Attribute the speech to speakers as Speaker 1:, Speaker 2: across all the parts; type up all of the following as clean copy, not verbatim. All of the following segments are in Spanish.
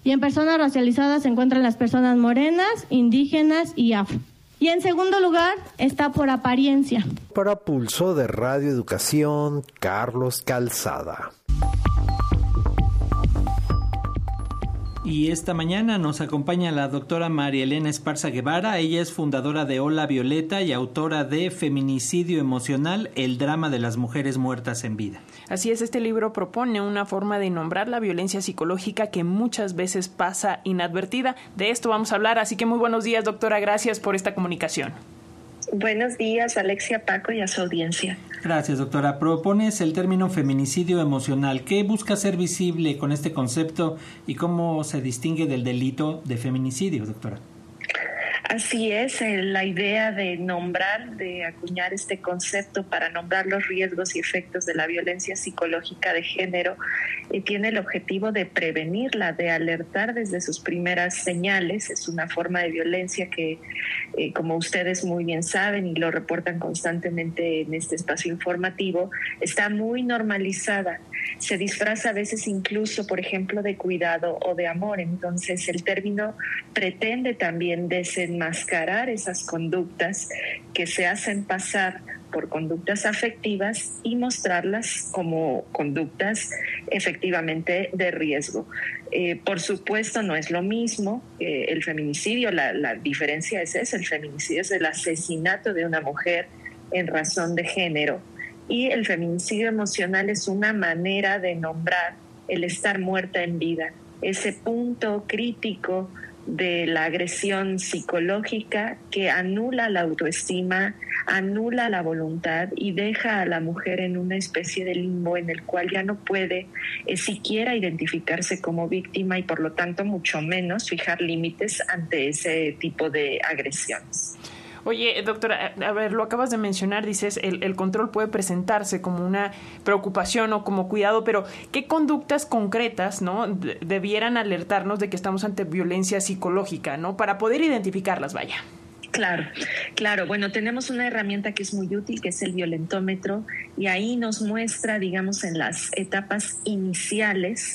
Speaker 1: Y en personas racializadas se encuentran las personas morenas, indígenas y afro. Y en segundo lugar está por apariencia.
Speaker 2: Para Pulso de Radio Educación, Carlos Calzada.
Speaker 3: Y esta mañana nos acompaña la doctora María Elena Esparza Guevara. Ella es fundadora de Hola Violeta y autora de Feminicidio Emocional, el drama de las mujeres muertas en vida.
Speaker 4: Así es, este libro propone una forma de nombrar la violencia psicológica que muchas veces pasa inadvertida. De esto vamos a hablar, así que muy buenos días, doctora. Gracias por esta comunicación.
Speaker 5: Buenos días, Alexia, Paco y a su audiencia.
Speaker 3: Gracias, doctora. Propones el término feminicidio emocional. ¿Qué busca ser visible con este concepto y cómo se distingue del delito de feminicidio, doctora?
Speaker 5: Así es, la idea de nombrar, de acuñar este concepto para nombrar los riesgos y efectos de la violencia psicológica de género tiene el objetivo de prevenirla, de alertar desde sus primeras señales. Es una forma de violencia que, como ustedes muy bien saben y lo reportan constantemente en este espacio informativo, está muy normalizada. Se disfraza a veces incluso, por ejemplo, de cuidado o de amor. Entonces, el término pretende también desenmascarar esas conductas que se hacen pasar por conductas afectivas y mostrarlas como conductas efectivamente de riesgo. Por supuesto, no es lo mismo el feminicidio, la diferencia es esa: el feminicidio es el asesinato de una mujer en razón de género, y el feminicidio emocional es una manera de nombrar el estar muerta en vida, ese punto crítico de la agresión psicológica que anula la autoestima, anula la voluntad y deja a la mujer en una especie de limbo en el cual ya no puede siquiera identificarse como víctima y por lo tanto mucho menos fijar límites ante ese tipo de agresiones.
Speaker 4: Oye, doctora, a ver, lo acabas de mencionar, dices, el control puede presentarse como una preocupación o como cuidado, pero ¿qué conductas concretas, no, debieran alertarnos de que estamos ante violencia psicológica, no, para poder identificarlas, vaya?
Speaker 5: Claro. Bueno, tenemos una herramienta que es muy útil, que es el violentómetro, y ahí nos muestra, digamos, en las etapas iniciales,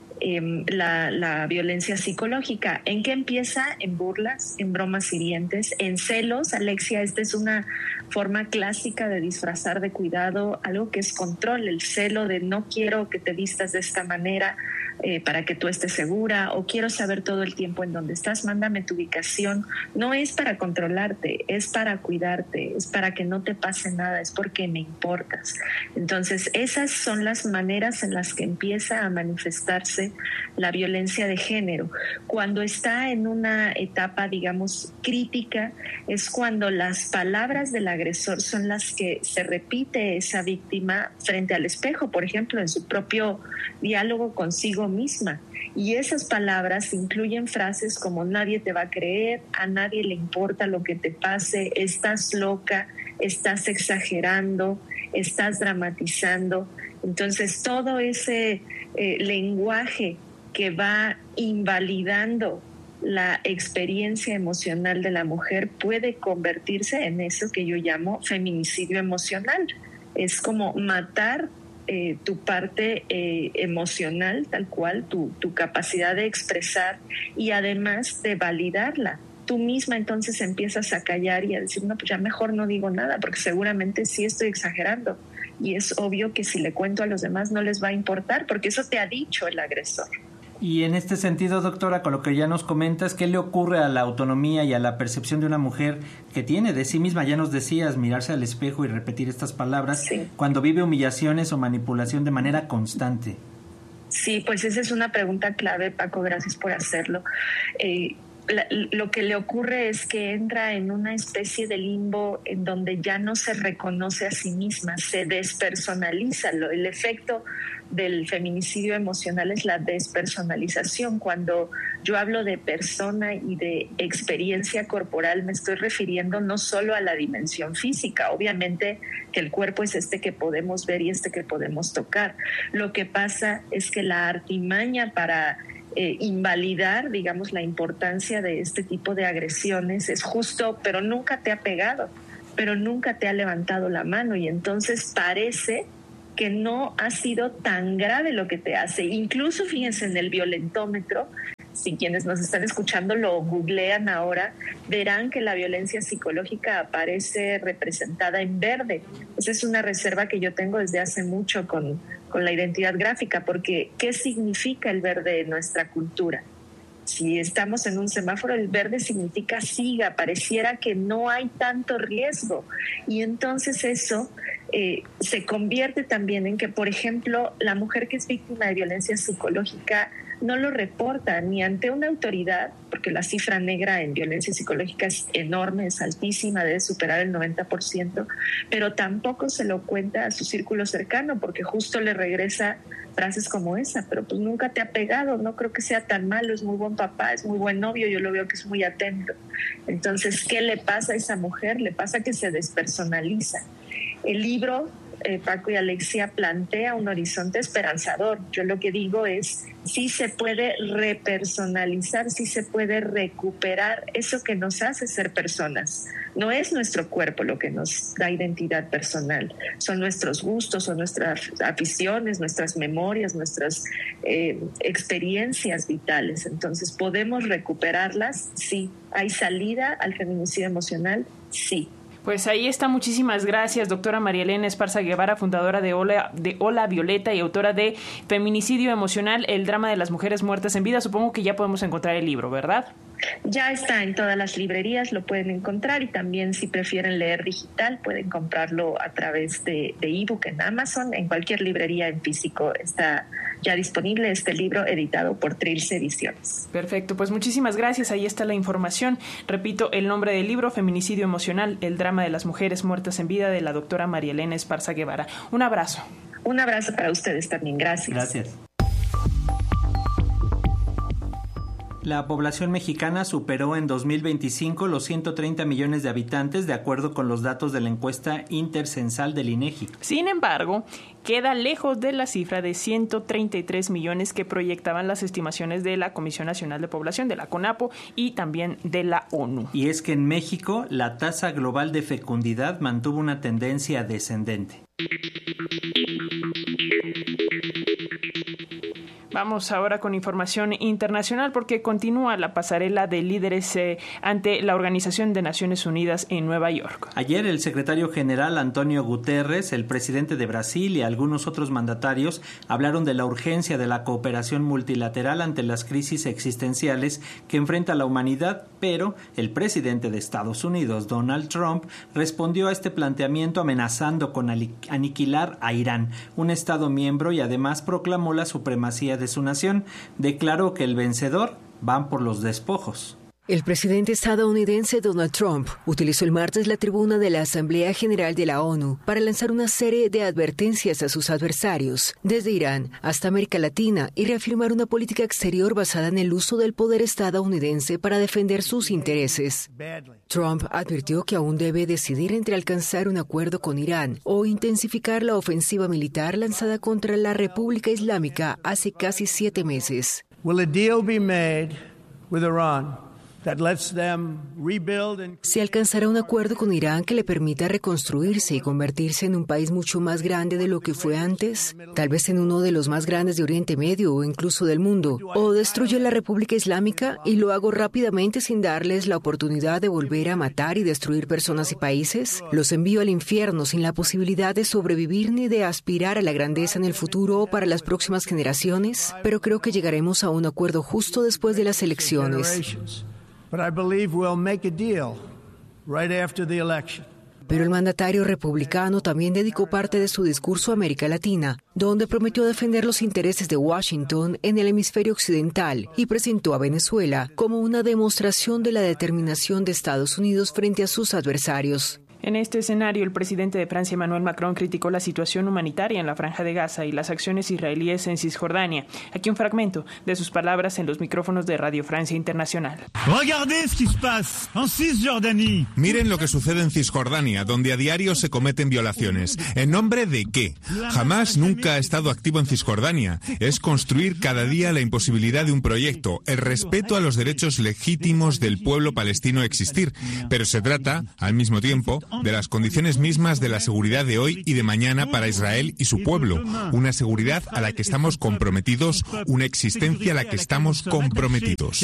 Speaker 5: la violencia psicológica. ¿En qué empieza? En burlas, en bromas hirientes, en celos. Alexia, esta es una forma clásica de disfrazar de cuidado algo que es control, el celo de no quiero que te vistas de esta manera para que tú estés segura, o quiero saber todo el tiempo en dónde estás, mándame tu ubicación. No es para controlarte, es para cuidarte, es para que no te pase nada, es porque me importas. Entonces, esas son las maneras en las que empieza a manifestarse la violencia de género. Cuando está en una etapa, digamos, crítica, es cuando las palabras del agresor son las que se repite esa víctima frente al espejo, por ejemplo, en su propio diálogo consigo misma. Y esas palabras incluyen frases como nadie te va a creer, a nadie le importa lo que te pase, estás loca, estás exagerando, estás dramatizando. Entonces, todo ese lenguaje que va invalidando la experiencia emocional de la mujer puede convertirse en eso que yo llamo feminicidio emocional. Es como matar tu parte emocional, tal cual, tu capacidad de expresar y además de validarla. Tú misma entonces empiezas a callar y a decir, no, pues ya mejor no digo nada porque seguramente sí estoy exagerando. Y es obvio que si le cuento a los demás no les va a importar porque eso te ha dicho el agresor.
Speaker 3: Y en este sentido, doctora, con lo que ya nos comentas, ¿qué le ocurre a la autonomía y a la percepción de una mujer que tiene de sí misma? Ya nos decías, mirarse al espejo y repetir estas palabras, sí, cuando vive humillaciones o manipulación de manera constante.
Speaker 5: Sí, pues esa es una pregunta clave, Paco, gracias por hacerlo. Lo que le ocurre es que entra en una especie de limbo en donde ya no se reconoce a sí misma, se despersonaliza. El efecto del feminicidio emocional es la despersonalización. Cuando yo hablo de persona y de experiencia corporal, me estoy refiriendo no solo a la dimensión física, obviamente que el cuerpo es este que podemos ver y este que podemos tocar. Lo que pasa es que la artimaña para invalidar, digamos, la importancia de este tipo de agresiones es justo, pero nunca te ha pegado, pero nunca te ha levantado la mano, y entonces parece que no ha sido tan grave lo que te hace. Incluso, fíjense, en el violentómetro si quienes nos están escuchando lo googlean ahora, verán que la violencia psicológica aparece representada en verde. Esa es una reserva que yo tengo desde hace mucho con la identidad gráfica, porque ¿qué significa el verde en nuestra cultura? Si estamos en un semáforo, el verde significa siga, pareciera que no hay tanto riesgo. Y entonces eso se convierte también en que, por ejemplo, la mujer que es víctima de violencia psicológica no lo reporta ni ante una autoridad, porque la cifra negra en violencia psicológica es enorme, es altísima, debe superar el 90%, pero tampoco se lo cuenta a su círculo cercano, porque justo le regresa frases como esa, pero pues nunca te ha pegado, no creo que sea tan malo, es muy buen papá, es muy buen novio, yo lo veo que es muy atento. Entonces, ¿qué le pasa a esa mujer? Le pasa que se despersonaliza. El libro, Paco y Alexia, plantea un horizonte esperanzador. Yo lo que digo es, sí se puede repersonalizar, sí se puede recuperar eso que nos hace ser personas. No es nuestro cuerpo lo que nos da identidad personal, son nuestros gustos, son nuestras aficiones, nuestras memorias, nuestras experiencias vitales. Entonces, ¿podemos recuperarlas? Sí. ¿Hay salida al feminicidio emocional? Sí.
Speaker 4: Pues ahí está, muchísimas gracias, doctora María Elena Esparza Guevara, fundadora de Hola Violeta y autora de Feminicidio Emocional, el drama de las mujeres muertas en vida. Supongo que ya podemos encontrar el libro, ¿verdad?
Speaker 5: Ya está en todas las librerías, lo pueden encontrar, y también si prefieren leer digital pueden comprarlo a través de ebook en Amazon. En cualquier librería en físico está ya disponible este libro editado por Trilce Ediciones.
Speaker 4: Perfecto, pues muchísimas gracias, ahí está la información. Repito, el nombre del libro, Feminicidio Emocional, el drama de las mujeres muertas en vida, de la doctora María Elena Esparza Guevara. Un abrazo.
Speaker 5: Un abrazo para ustedes también, gracias.
Speaker 3: Gracias. La población mexicana superó en 2025 los 130 millones de habitantes, de acuerdo con los datos de la encuesta intercensal del INEGI.
Speaker 4: Sin embargo, queda lejos de la cifra de 133 millones que proyectaban las estimaciones de la Comisión Nacional de Población, de la CONAPO, y también de la ONU.
Speaker 3: Y es que en México la tasa global de fecundidad mantuvo una tendencia descendente.
Speaker 4: Vamos ahora con información internacional, porque continúa la pasarela de líderes ante la Organización de Naciones Unidas en Nueva York.
Speaker 3: Ayer el secretario general Antonio Guterres, el presidente de Brasil y algunos otros mandatarios hablaron de la urgencia de la cooperación multilateral ante las crisis existenciales que enfrenta la humanidad, pero el presidente de Estados Unidos, Donald Trump, respondió a este planteamiento amenazando con aniquilar a Irán, un Estado miembro, y además proclamó la supremacía de su nación. Declaró que el vencedor van por los despojos.
Speaker 6: El presidente estadounidense Donald Trump utilizó el martes la tribuna de la Asamblea General de la ONU para lanzar una serie de advertencias a sus adversarios, desde Irán hasta América Latina, y reafirmar una política exterior basada en el uso del poder estadounidense para defender sus intereses. Trump advirtió que aún debe decidir entre alcanzar un acuerdo con Irán o intensificar la ofensiva militar lanzada contra la República Islámica hace casi 7 meses.
Speaker 7: Will a deal be made with Iran?
Speaker 6: Se alcanzará un acuerdo con Irán que le permita reconstruirse y convertirse en un país mucho más grande de lo que fue antes, tal vez en uno de los más grandes de Oriente Medio o incluso del mundo. O destruye la República Islámica y lo hago rápidamente sin darles la oportunidad de volver a matar y destruir personas y países. Los envío al infierno sin la posibilidad de sobrevivir ni de aspirar a la grandeza en el futuro o para las próximas generaciones, pero creo que llegaremos a un acuerdo justo después de las elecciones. Pero el mandatario republicano también dedicó parte de su discurso a América Latina, donde prometió defender los intereses de Washington en el hemisferio occidental y presentó a Venezuela como una demostración de la determinación de Estados Unidos frente a sus adversarios.
Speaker 4: En este escenario, el presidente de Francia, Emmanuel Macron, criticó la situación humanitaria en la Franja de Gaza y las acciones israelíes en Cisjordania. Aquí un fragmento de sus palabras en los micrófonos de Radio Francia Internacional.
Speaker 8: Miren lo que sucede en Cisjordania, donde a diario se cometen violaciones. ¿En nombre de qué? Hamás nunca ha estado activo en Cisjordania. Es construir cada día la imposibilidad de un proyecto, el respeto a los derechos legítimos del pueblo palestino a existir. Pero se trata, al mismo tiempo, de las condiciones mismas de la seguridad de hoy y de mañana para Israel y su pueblo, una seguridad a la que estamos comprometidos, una existencia a la que estamos comprometidos.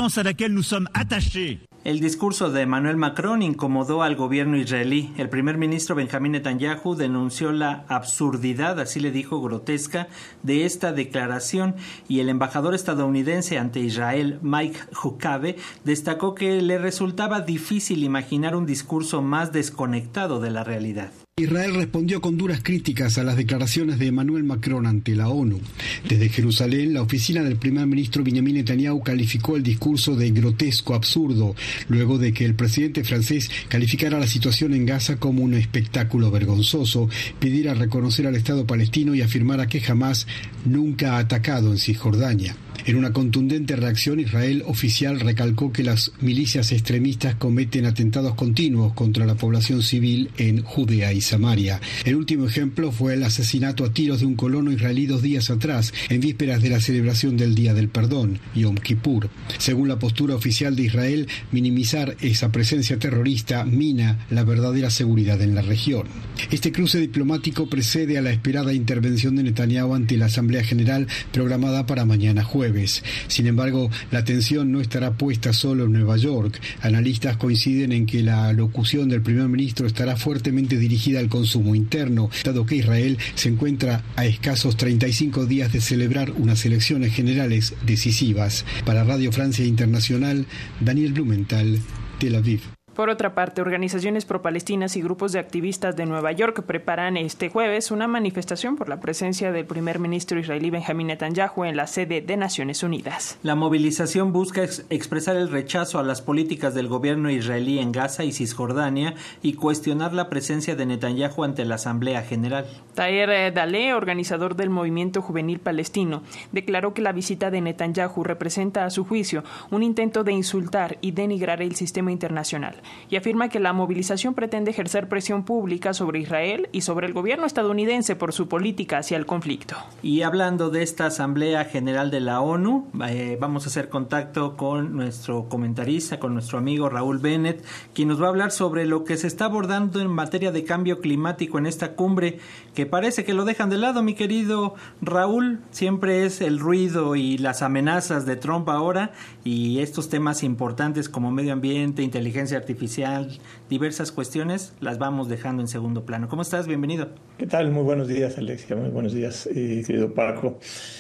Speaker 3: El discurso de Emmanuel Macron incomodó al gobierno israelí. El primer ministro Benjamín Netanyahu denunció la absurdidad, así le dijo, grotesca, de esta declaración, y el embajador estadounidense ante Israel, Mike Huckabee, destacó que le resultaba difícil imaginar un discurso más desconectado de la realidad.
Speaker 9: Israel respondió con duras críticas a las declaraciones de Emmanuel Macron ante la ONU. Desde Jerusalén, la oficina del primer ministro Benjamin Netanyahu calificó el discurso de grotesco, absurdo, luego de que el presidente francés calificara la situación en Gaza como un espectáculo vergonzoso, pidiera reconocer al Estado palestino y afirmara que Hamás nunca ha atacado en Cisjordania. En una contundente reacción, Israel oficial recalcó que las milicias extremistas cometen atentados continuos contra la población civil en Judea y Samaria. El último ejemplo fue el asesinato a tiros de un colono israelí 2 días atrás, en vísperas de la celebración del Día del Perdón, Yom Kippur. Según la postura oficial de Israel, minimizar esa presencia terrorista mina la verdadera seguridad en la región. Este cruce diplomático precede a la esperada intervención de Netanyahu ante la Asamblea General programada para mañana jueves. Sin embargo, la atención no estará puesta solo en Nueva York. Analistas coinciden en que la locución del primer ministro estará fuertemente dirigida al consumo interno, dado que Israel se encuentra a escasos 35 días de celebrar unas elecciones generales decisivas. Para Radio Francia Internacional, Daniel Blumenthal, Tel Aviv.
Speaker 4: Por otra parte, organizaciones pro-palestinas y grupos de activistas de Nueva York preparan este jueves una manifestación por la presencia del primer ministro israelí Benjamín Netanyahu en la sede de Naciones Unidas.
Speaker 3: La movilización busca expresar el rechazo a las políticas del gobierno israelí en Gaza y Cisjordania y cuestionar la presencia de Netanyahu ante la Asamblea General.
Speaker 4: Taher Daleh, organizador del movimiento juvenil palestino, declaró que la visita de Netanyahu representa, a su juicio, un intento de insultar y denigrar el sistema internacional, y afirma que la movilización pretende ejercer presión pública sobre Israel y sobre el gobierno estadounidense por su política hacia el conflicto.
Speaker 3: Y hablando de esta Asamblea General de la ONU, vamos a hacer contacto con nuestro comentarista, con nuestro amigo Raúl Bennett, quien nos va a hablar sobre lo que se está abordando en materia de cambio climático en esta cumbre, que parece que lo dejan de lado, mi querido Raúl. Siempre es el ruido y las amenazas de Trump ahora, y estos temas importantes como medio ambiente, inteligencia artificial, diversas cuestiones, las vamos dejando en segundo plano. ¿Cómo estás? Bienvenido.
Speaker 10: ¿Qué tal? Muy buenos días, Alexia. Muy buenos días, querido Paco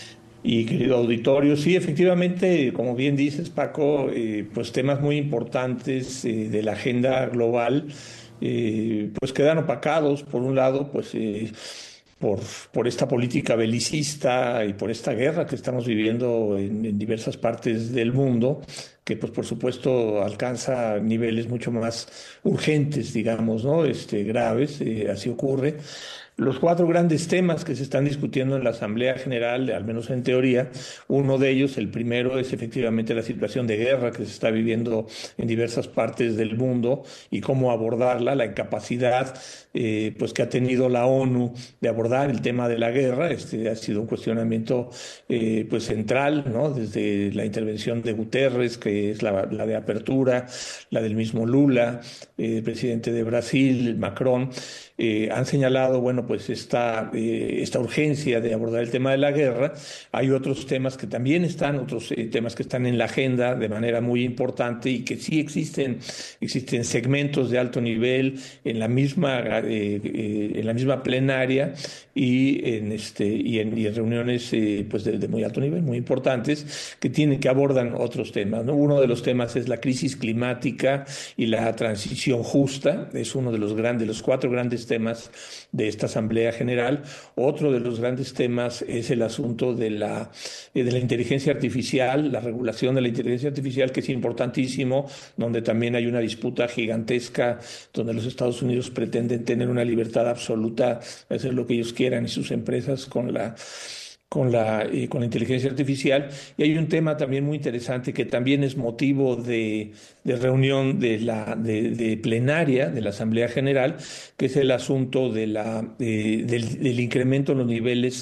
Speaker 10: y querido auditorio. Sí, efectivamente, como bien dices, Paco, pues temas muy importantes de la agenda global, pues quedan opacados, por un lado, pues por esta política belicista y por esta guerra que estamos viviendo en diversas partes del mundo, que pues por supuesto alcanza niveles mucho más urgentes, digamos, ¿no? Graves, así ocurre. Los 4 grandes temas que se están discutiendo en la Asamblea General, al menos en teoría, uno de ellos, el primero, es efectivamente la situación de guerra que se está viviendo en diversas partes del mundo y cómo abordarla, la incapacidad pues que ha tenido la ONU de abordar el tema de la guerra. Ha sido un cuestionamiento pues central, ¿no? Desde la intervención de Guterres, que es la de apertura, la del mismo Lula, el presidente de Brasil, Macron, han señalado, bueno, pues esta urgencia de abordar el tema de la guerra. Hay otros temas que también están, otros temas que están en la agenda de manera muy importante y que sí existen segmentos de alto nivel en la misma plenaria y en reuniones pues de muy alto nivel, muy importantes, que abordan otros temas, ¿no? Uno de los temas es la crisis climática y la transición justa. Es uno de los 4 grandes temas de esta Asamblea General. Otro de los grandes temas es el asunto de la inteligencia artificial, la regulación de la inteligencia artificial, que es importantísimo, donde también hay una disputa gigantesca, donde los Estados Unidos pretenden tener una libertad absoluta de hacer lo que ellos quieran y sus empresas con la inteligencia artificial. Y hay un tema también muy interesante que también es motivo de reunión de plenaria de la Asamblea General, que es el asunto del incremento en los niveles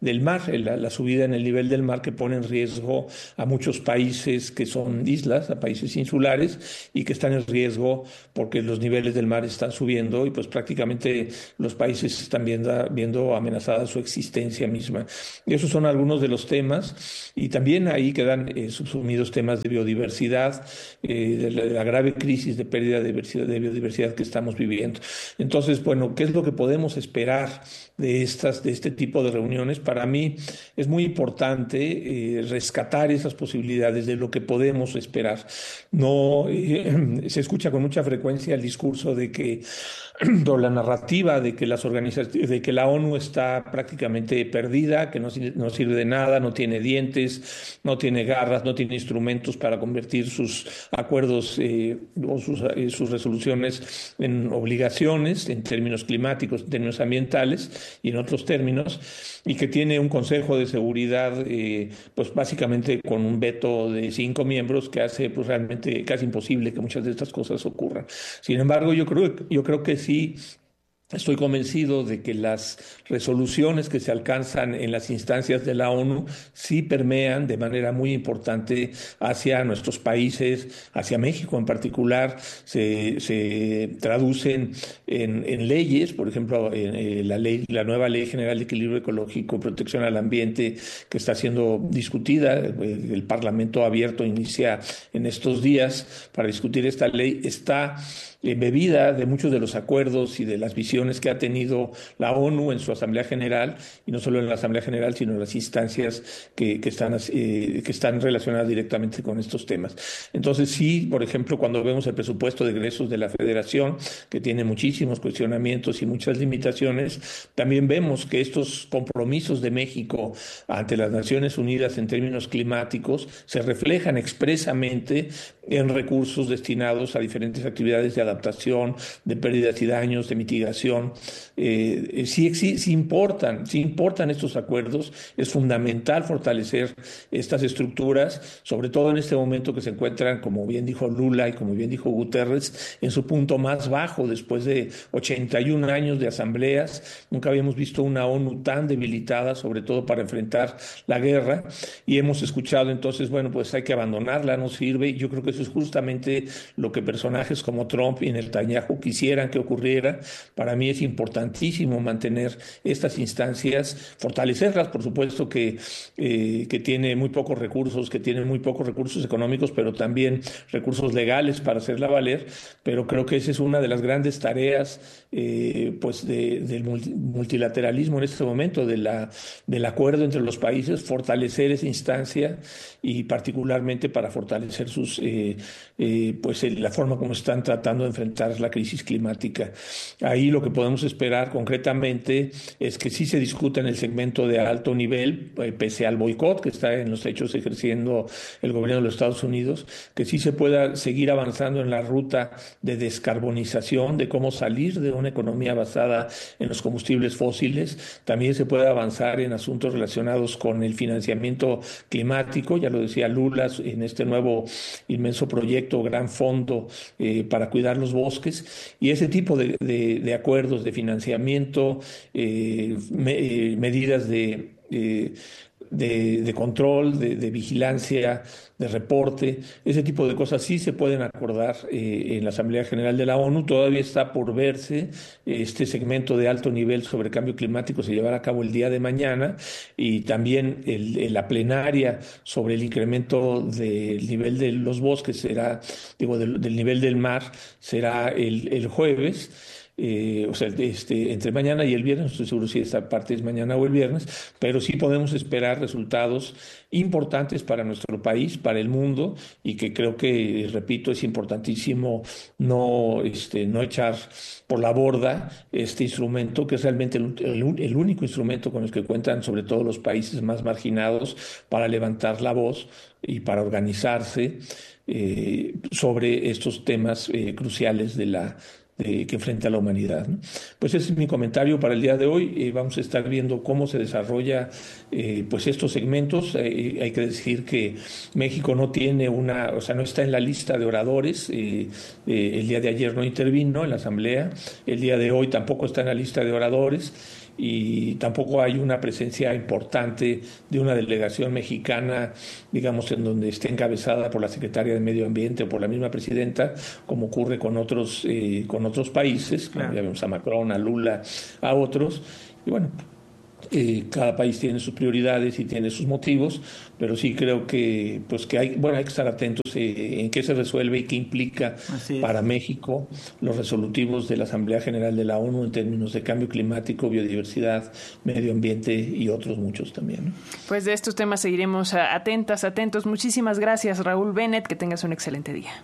Speaker 10: del mar, la subida en el nivel del mar que pone en riesgo a muchos países que son islas, a países insulares y que están en riesgo porque los niveles del mar están subiendo y pues prácticamente los países están viendo amenazada su existencia misma. Y esos son algunos de los temas y también ahí quedan subsumidos temas de biodiversidad, de la grave crisis de pérdida de biodiversidad que estamos viviendo. Entonces, bueno, ¿qué es lo que podemos esperar de este tipo de reuniones? Para mí es muy importante rescatar esas posibilidades de lo que podemos esperar. No se escucha con mucha frecuencia el discurso de que o la narrativa de que de que la ONU está prácticamente perdida, que no sirve de nada, no tiene dientes, no tiene garras, no tiene instrumentos para convertir sus acuerdos o sus resoluciones en obligaciones en términos climáticos, en términos ambientales y en otros términos, y que tiene un Consejo de Seguridad pues básicamente con un veto de 5 miembros que hace pues realmente casi imposible que muchas de estas cosas ocurran. Sin embargo, yo creo que sí. Estoy convencido de que las resoluciones que se alcanzan en las instancias de la ONU sí permean de manera muy importante hacia nuestros países, hacia México en particular, se traducen en leyes, por ejemplo, la nueva Ley General de Equilibrio Ecológico y Protección al Ambiente que está siendo discutida, el Parlamento abierto inicia en estos días para discutir esta ley, está bebida de muchos de los acuerdos y de las visiones que ha tenido la ONU en su Asamblea General, y no solo en la Asamblea General, sino en las instancias que están relacionadas directamente con estos temas. Entonces, sí, por ejemplo, cuando vemos el presupuesto de egresos de la Federación, que tiene muchísimos cuestionamientos y muchas limitaciones, también vemos que estos compromisos de México ante las Naciones Unidas en términos climáticos se reflejan expresamente en recursos destinados a diferentes actividades de adaptación, de pérdidas y daños, de mitigación. Sí importan estos acuerdos. Es fundamental fortalecer estas estructuras, sobre todo en este momento que se encuentran, como bien dijo Lula y como bien dijo Guterres, en su punto más bajo después de 81 años de asambleas. Nunca habíamos visto una ONU tan debilitada, sobre todo para enfrentar la guerra, y hemos escuchado entonces, bueno, pues hay que abandonarla, no sirve. Yo creo que eso es justamente lo que personajes como Trump y Netanyahu quisieran que ocurriera. Para mí es importantísimo mantener estas instancias, fortalecerlas, por supuesto que tiene muy pocos recursos, económicos, pero también recursos legales para hacerla valer, pero creo que esa es una de las grandes tareas pues del multilateralismo en este momento, del acuerdo entre los países, fortalecer esa instancia y particularmente para fortalecer la forma como están tratando de enfrentar la crisis climática. Ahí lo que podemos esperar concretamente es que sí se discuta en el segmento de alto nivel, pese al boicot que está en los hechos ejerciendo el gobierno de los Estados Unidos, que sí se pueda seguir avanzando en la ruta de descarbonización, de cómo salir de una economía basada en los combustibles fósiles. También se puede avanzar en asuntos relacionados con el financiamiento climático, ya lo decía Lula, en este nuevo inmenso proyecto, gran fondo para cuidar los bosques, y ese tipo de acuerdos de financiamiento, medidas de control, de vigilancia, de reporte, ese tipo de cosas sí se pueden acordar en la Asamblea General de la ONU. Todavía está por verse. Este segmento de alto nivel sobre cambio climático se llevará a cabo el día de mañana, y también la plenaria sobre el incremento del nivel de los bosques del nivel del mar será el jueves. Entre mañana y el viernes, no estoy seguro si esta parte es mañana o el viernes, pero sí podemos esperar resultados importantes para nuestro país, para el mundo, y que creo que, repito, es importantísimo no echar por la borda este instrumento, que es realmente el único instrumento con el que cuentan sobre todo los países más marginados para levantar la voz y para organizarse sobre estos temas cruciales que enfrenta la humanidad, ¿no? Pues ese es mi comentario para el día de hoy. Vamos a estar viendo cómo se desarrolla pues estos segmentos. Hay que decir que México no está en la lista de oradores. El día de ayer no intervino en la Asamblea, el día de hoy tampoco está en la lista de oradores. y tampoco hay una presencia importante de una delegación mexicana, digamos, en donde esté encabezada por la secretaria de Medio Ambiente o por la misma presidenta, como ocurre con otros países, claro. Ya vemos a Macron, a Lula, a otros, y bueno, cada país tiene sus prioridades y tiene sus motivos, pero sí creo que hay que estar atentos en qué se resuelve y qué implica para México los resolutivos de la Asamblea General de la ONU en términos de cambio climático, biodiversidad, medio ambiente y otros muchos también, ¿no?
Speaker 4: Pues de estos temas seguiremos atentos. Muchísimas gracias, Raúl Bennett, que tengas un excelente día.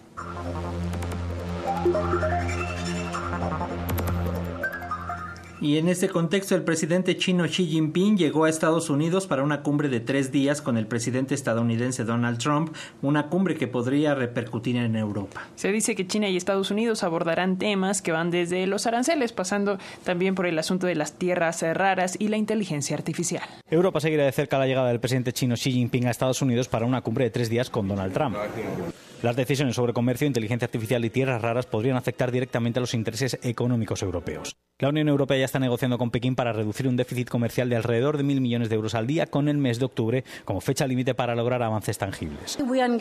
Speaker 3: Y en este contexto, el presidente chino Xi Jinping llegó a Estados Unidos para una cumbre de 3 días con el presidente estadounidense Donald Trump, una cumbre que podría repercutir en Europa.
Speaker 4: Se dice que China y Estados Unidos abordarán temas que van desde los aranceles, pasando también por el asunto de las tierras raras y la inteligencia artificial.
Speaker 11: Europa seguirá de cerca la llegada del presidente chino Xi Jinping a Estados Unidos para una cumbre de 3 días con Donald Trump. Las decisiones sobre comercio, inteligencia artificial y tierras raras podrían afectar directamente a los intereses económicos europeos. La Unión Europea ya está negociando con Pekín para reducir un déficit comercial de alrededor de 1.000 millones de euros al día con el mes de octubre como fecha límite para lograr avances tangibles.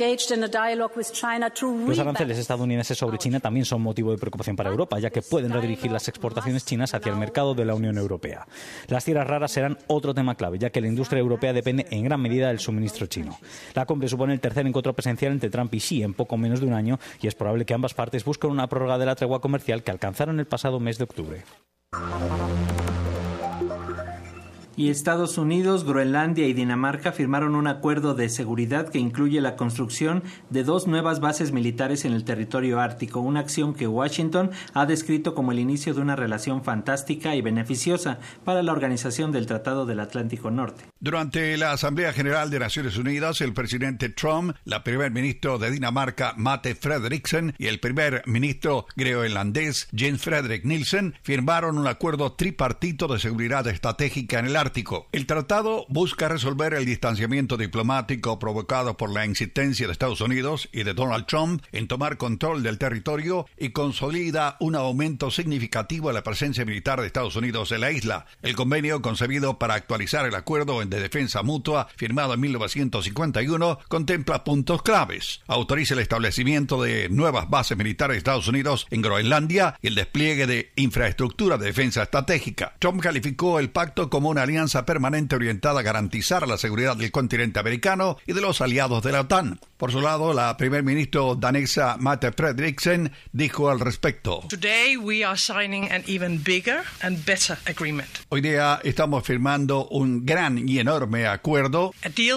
Speaker 11: Los aranceles estadounidenses sobre China también son motivo de preocupación para Europa, ya que pueden redirigir las exportaciones chinas hacia el mercado de la Unión Europea. Las tierras raras serán otro tema clave, ya que la industria europea depende en gran medida del suministro chino. La cumbre supone el tercer encuentro presencial entre Trump y Xi en poco menos de un año y es probable que ambas partes busquen una prórroga de la tregua comercial que alcanzaron el pasado mes de octubre.
Speaker 3: Y Estados Unidos, Groenlandia y Dinamarca firmaron un acuerdo de seguridad que incluye la construcción de 2 nuevas bases militares en el territorio ártico, una acción que Washington ha descrito como el inicio de una relación fantástica y beneficiosa para la organización del Tratado del Atlántico Norte.
Speaker 12: Durante la Asamblea General de Naciones Unidas, el presidente Trump, la primer ministro de Dinamarca, Mette Frederiksen, y el primer ministro groenlandés, Jens Frederik Nielsen, firmaron un acuerdo tripartito de seguridad estratégica en el Ártico. El tratado busca resolver el distanciamiento diplomático provocado por la insistencia de Estados Unidos y de Donald Trump en tomar control del territorio y consolida un aumento significativo de la presencia militar de Estados Unidos en la isla. El convenio, concebido para actualizar el acuerdo de defensa mutua firmado en 1951, contempla puntos claves. Autoriza el establecimiento de nuevas bases militares de Estados Unidos en Groenlandia y el despliegue de infraestructura de defensa estratégica. Trump calificó el pacto como una alianza permanente orientada a garantizar la seguridad del continente americano y de los aliados de la OTAN. Por su lado, la primer ministro danesa Mette Frederiksen dijo al respecto: Hoy día estamos firmando un gran y enorme acuerdo,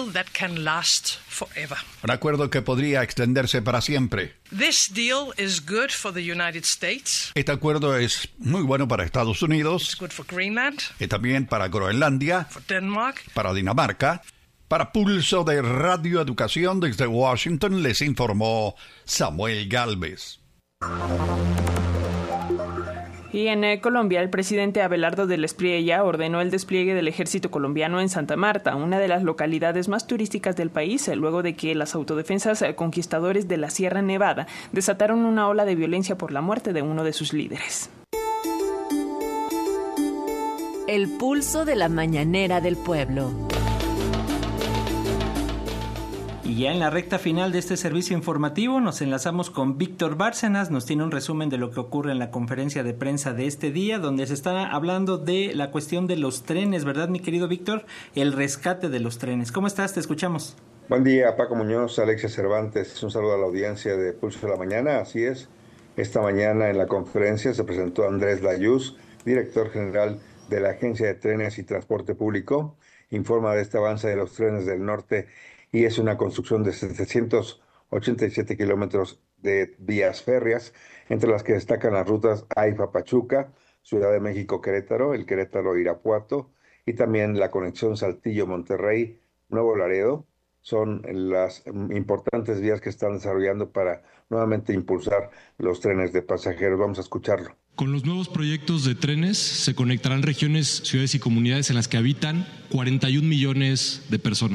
Speaker 12: un acuerdo que podría extenderse para siempre. Este acuerdo es muy bueno para Estados Unidos, y también para Groenlandia, para Dinamarca. Para Pulso de Radio Educación desde Washington les informó Samuel Gálvez.
Speaker 4: Y en Colombia, el presidente Abelardo del Espriella ordenó el despliegue del ejército colombiano en Santa Marta, una de las localidades más turísticas del país, luego de que las autodefensas conquistadores de la Sierra Nevada desataron una ola de violencia por la muerte de uno de sus líderes.
Speaker 13: El pulso de la mañanera del pueblo.
Speaker 3: Y ya en la recta final de este servicio informativo nos enlazamos con Víctor Bárcenas. Nos tiene un resumen de lo que ocurre en la conferencia de prensa de este día, donde se está hablando de la cuestión de los trenes, ¿verdad, mi querido Víctor? El rescate de los trenes. ¿Cómo estás? Te escuchamos.
Speaker 14: Buen día, Paco Muñoz, Alexia Cervantes. Un saludo a la audiencia de Pulso de la Mañana. Así es, esta mañana en la conferencia se presentó Andrés Layuz, director general de la Agencia de Trenes y Transporte Público. Informa de este avance de los trenes del norte y es una construcción de 787 kilómetros de vías férreas, entre las que destacan las rutas AIFA-Pachuca, Ciudad de México-Querétaro, el Querétaro-Irapuato y también la conexión Saltillo-Monterrey-Nuevo Laredo. Son las importantes vías que están desarrollando para nuevamente impulsar los trenes de pasajeros. Vamos a escucharlo.
Speaker 15: Con los nuevos proyectos de trenes se conectarán regiones, ciudades y comunidades en las que habitan 41 millones de personas.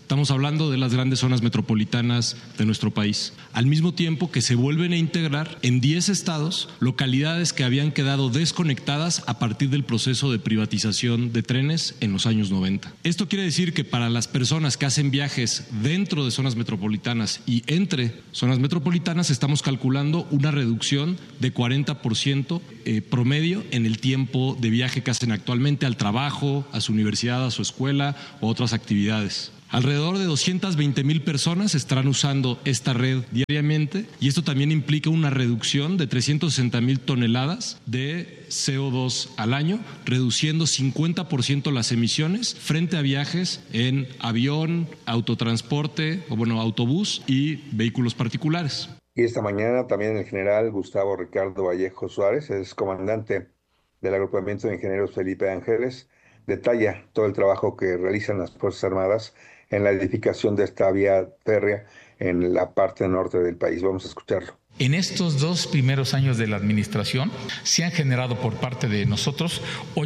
Speaker 15: Estamos hablando de las grandes zonas metropolitanas de nuestro país. Al mismo tiempo que se vuelven a integrar en 10 estados localidades que habían quedado desconectadas a partir del proceso de privatización de trenes en los años 90. Esto quiere decir que para las personas que hacen viajes dentro de zonas metropolitanas y entre zonas metropolitanas estamos calculando una reducción de 40% promedio en el tiempo de viaje que hacen actualmente al trabajo, a su universidad, a su escuela o otras actividades. Alrededor de 220,000 personas estarán usando esta red diariamente y esto también implica una reducción de 360,000 toneladas de CO2 al año, reduciendo 50% las emisiones frente a viajes en avión, autotransporte, autobús y vehículos particulares.
Speaker 14: Y esta mañana también el general Gustavo Ricardo Vallejo Suárez, es comandante del agrupamiento de ingenieros Felipe Ángeles, detalla todo el trabajo que realizan las Fuerzas Armadas en la edificación de esta vía férrea en la parte norte del país. Vamos a escucharlo.
Speaker 16: En estos 2 primeros años de la administración se han generado por parte de nosotros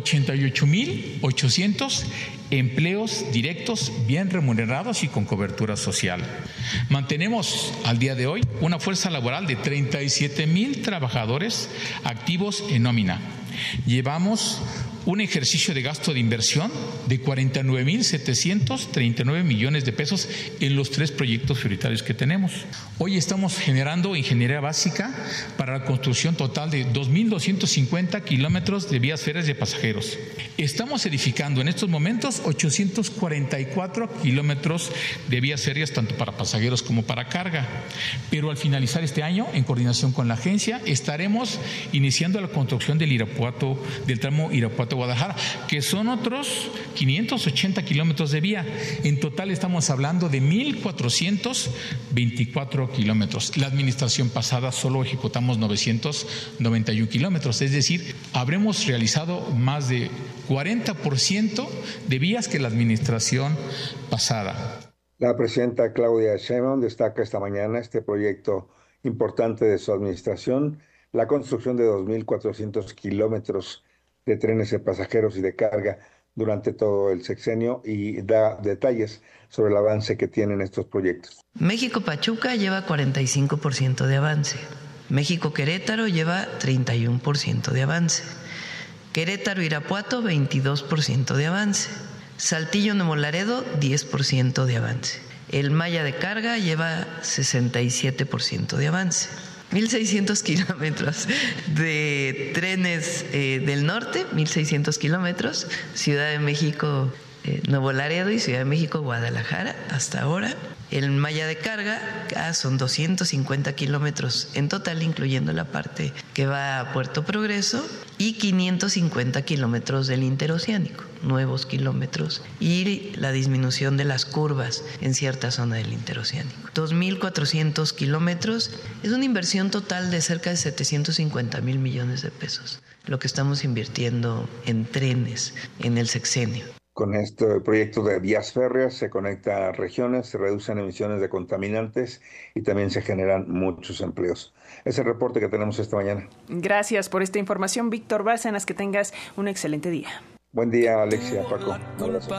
Speaker 16: 88,800 empleos directos bien remunerados y con cobertura social. Mantenemos al día de hoy una fuerza laboral de 37,000 trabajadores activos en nómina. Llevamos un ejercicio de gasto de inversión de 49,739 millones de pesos en los 3 proyectos prioritarios que tenemos. Hoy estamos generando ingeniería básica para la construcción total de 2,250 kilómetros de vías férreas de pasajeros. Estamos edificando en estos momentos 844 kilómetros de vías férreas tanto para pasajeros como para carga. Pero al finalizar este año, en coordinación con la agencia, estaremos iniciando la construcción del tramo Irapuato-Guadalajara, que son otros 580 kilómetros de vía. En total estamos hablando de 1,424 kilómetros. La administración pasada solo ejecutamos 991 kilómetros, es decir, habremos realizado más de 40% de vías que la administración pasada.
Speaker 14: La presidenta Claudia Sheinbaum destaca esta mañana este proyecto importante de su administración, la construcción de 2,400 kilómetros de trenes de pasajeros y de carga durante todo el sexenio, y da detalles sobre el avance que tienen estos proyectos.
Speaker 17: México-Pachuca lleva 45% de avance. México-Querétaro lleva 31% de avance. Querétaro-Irapuato, 22% de avance. Saltillo-Nuevo Laredo, 10% de avance. El Maya de Carga lleva 67% de avance. 1,600 kilómetros de trenes del norte, 1,600 kilómetros, Ciudad de México, Nuevo Laredo y Ciudad de México, Guadalajara, hasta ahora. El Maya de Carga son 250 kilómetros en total, incluyendo la parte que va a Puerto Progreso, y 550 kilómetros del interoceánico, nuevos kilómetros, y la disminución de las curvas en cierta zona del interoceánico. 2,400 kilómetros es una inversión total de cerca de 750,000 millones de pesos, lo que estamos invirtiendo en trenes en el sexenio.
Speaker 14: Con este proyecto de vías férreas se conecta a regiones, se reducen emisiones de contaminantes y también se generan muchos empleos. Es el reporte que tenemos esta mañana.
Speaker 4: Gracias por esta información, Víctor Bárcenas. Que tengas un excelente día.
Speaker 14: Buen día, Alexia, Paco. Un abrazo.